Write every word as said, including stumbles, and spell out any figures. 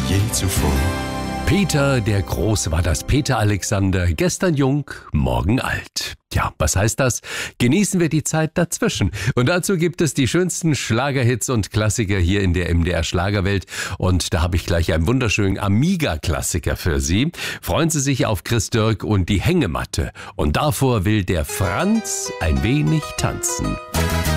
je zuvor. Peter der Große war das, Peter Alexander, gestern jung, morgen alt. Ja, was heißt das? Genießen wir die Zeit dazwischen. Und dazu gibt es die schönsten Schlagerhits und Klassiker hier in der M D R Schlagerwelt. Und da habe ich gleich einen wunderschönen Amiga-Klassiker für Sie. Freuen Sie sich auf Chris Dirk und die Hängematte. Und davor will der Franz ein wenig tanzen.